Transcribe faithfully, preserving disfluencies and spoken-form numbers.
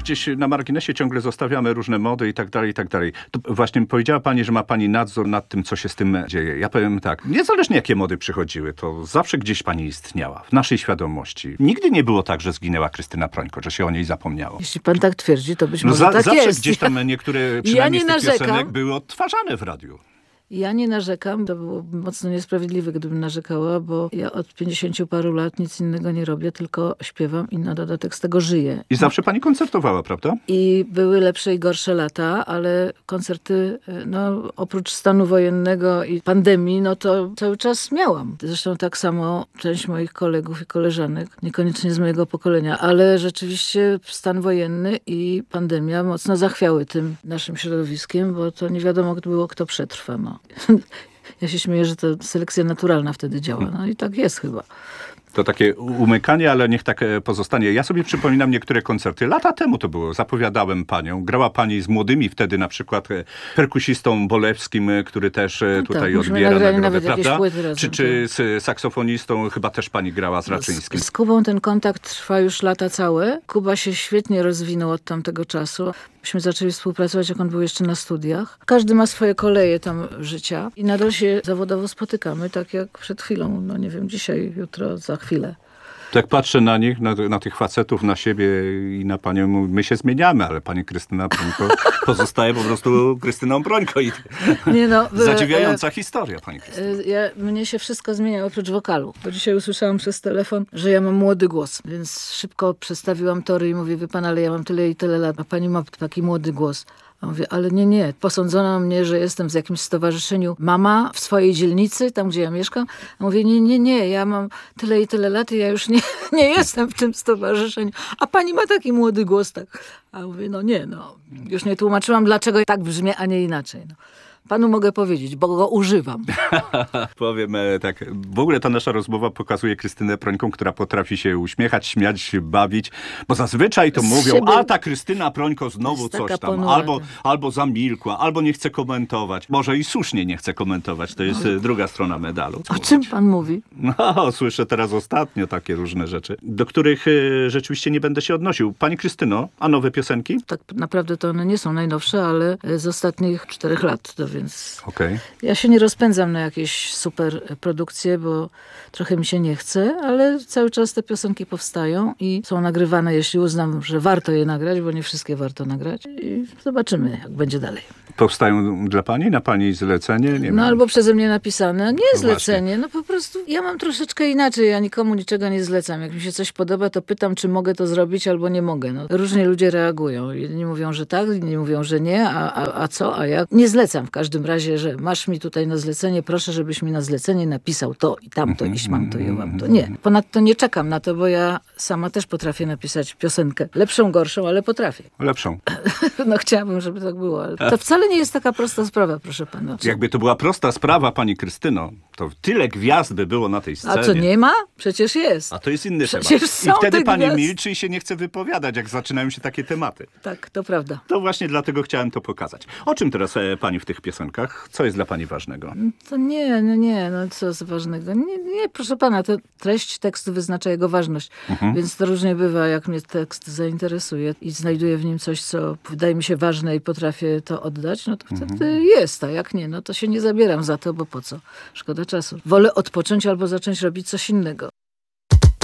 gdzieś na marginesie ciągle zostawiamy różne mody i tak dalej, i tak dalej. To właśnie powiedziała pani, że ma pani nadzór nad tym, co się z tym dzieje. Ja powiem tak, niezależnie jakie mody przychodziły, to zawsze gdzieś pani istniała, w naszej świadomości. Nigdy nie było tak, że zginęła Krystyna Prońko, że się o niej zapomniało. Jeśli pan tak twierdzi, to być no może za, tak zawsze jest. gdzieś tam niektóre, przynajmniej ja z tych piosenek, były odtwarzane w radiu. Ja nie narzekam, to było mocno niesprawiedliwe, gdybym narzekała, bo ja od pięćdziesięciu paru lat nic innego nie robię, tylko śpiewam i na dodatek z tego żyję. I zawsze pani koncertowała, prawda? I były lepsze i gorsze lata, ale koncerty, no oprócz stanu wojennego i pandemii, no to cały czas miałam. Zresztą tak samo część moich kolegów i koleżanek, niekoniecznie z mojego pokolenia, ale rzeczywiście stan wojenny i pandemia mocno zachwiały tym naszym środowiskiem, bo to nie wiadomo było, kto przetrwa, no. Ja się śmieję, że to selekcja naturalna wtedy działa. No i tak jest chyba. To takie umykanie, ale niech tak pozostanie. Ja sobie przypominam niektóre koncerty. Lata temu to było. Zapowiadałem panią. Grała pani z młodymi wtedy, na przykład perkusistą Bolewskim, który też no tutaj tak, odbiera nagrodę, prawda? Razem, czy, czy z saksofonistą chyba też pani grała z Raczyńskim? Z, z Kubą ten kontakt trwa już lata całe. Kuba się świetnie rozwinął od tamtego czasu. Myśmy zaczęli współpracować, jak on był jeszcze na studiach. Każdy ma swoje koleje tam życia i nadal się zawodowo spotykamy, tak jak przed chwilą. No nie wiem, dzisiaj, jutro, za chwilę. Tak patrzę na nich, na, na tych facetów, na siebie i na panią, my się zmieniamy, ale pani Krystyna Prońko pozostaje po prostu Krystyną Prońko. I nie no, zadziwiająca e, historia, pani Krystyna. E, ja, mnie się wszystko zmienia oprócz wokalu, bo dzisiaj usłyszałam przez telefon, że ja mam młody głos, więc szybko przestawiłam tory i mówię, wie pan, ale ja mam tyle i tyle lat, a pani ma taki młody głos. A mówię, ale nie, nie. Posądzono mnie, że jestem w jakimś stowarzyszeniu mama w swojej dzielnicy, tam gdzie ja mieszkam. A mówię, nie, nie, nie, ja mam tyle i tyle lat i ja już nie, nie jestem w tym stowarzyszeniu. A pani ma taki młody głos, tak. A mówię, no nie, no. Już nie tłumaczyłam, dlaczego tak brzmi, a nie inaczej. No. Panu mogę powiedzieć, bo go używam. Powiem tak, w ogóle ta nasza rozmowa pokazuje Krystynę Prońką, która potrafi się uśmiechać, śmiać się, bawić, bo zazwyczaj to Z mówią, siebie... a ta Krystyna Prońko znowu coś tam, albo, albo zamilkła, albo nie chce komentować. Może i słusznie nie chce komentować, to jest no. druga strona medalu. O czym pan mówi? No, słyszę teraz ostatnio takie różne rzeczy, do których y, rzeczywiście nie będę się odnosił. Pani Krystyno, a nowe piosenki? Tak naprawdę to one nie są najnowsze, ale z ostatnich czterech lat to więc okay. Ja się nie rozpędzam na jakieś super produkcje, bo trochę mi się nie chce, ale cały czas te piosenki powstają i są nagrywane, jeśli uznam, że warto je nagrać, bo nie wszystkie warto nagrać i zobaczymy, jak będzie dalej. Powstają dla pani? Na pani zlecenie? Nie no wiem. Albo przeze mnie napisane. Nie no zlecenie, właśnie. no po prostu ja mam troszeczkę inaczej, ja nikomu niczego nie zlecam. Jak mi się coś podoba, to pytam, czy mogę to zrobić albo nie mogę. No, różnie ludzie reagują. Jedni mówią, że tak, inni mówią, że nie, a, a, a co, a jak? Nie zlecam w każdym razie, że masz mi tutaj na zlecenie, proszę, żebyś mi na zlecenie napisał to i tamto, iś mam to i mam to. Nie. Ponadto nie czekam na to, bo ja sama też potrafię napisać piosenkę. Lepszą, gorszą, ale potrafię. Lepszą. No chciałabym, żeby tak było, ale to wcale nie jest taka prosta sprawa, proszę pana. Jakby to była prosta sprawa, pani Krystyno, to tyle gwiazd by było na tej scenie. A co, nie ma? Przecież jest. A to jest inny Przecież temat. są I wtedy te pani gwiazdy. milczy i się nie chce wypowiadać, jak zaczynają się takie tematy. Tak, to prawda. To właśnie dlatego chciałem to pokazać. O czym teraz e, pani w tych piosenkach? Co jest dla pani ważnego? To nie, no nie, no co jest ważnego? Nie, nie, proszę pana, to treść tekstu wyznacza jego ważność. Mhm. Więc to różnie bywa, jak mnie tekst zainteresuje i znajduję w nim coś, co wydaje mi się ważne i potrafię to oddać, no to wtedy mhm. jest, a jak nie, no to się nie zabieram za to, bo po co? Szkoda czasu. Wolę odpocząć albo zacząć robić coś innego.